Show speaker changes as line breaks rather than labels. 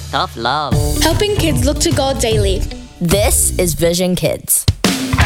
Tough love.
Helping kids look to God daily.
This is Vision Kids.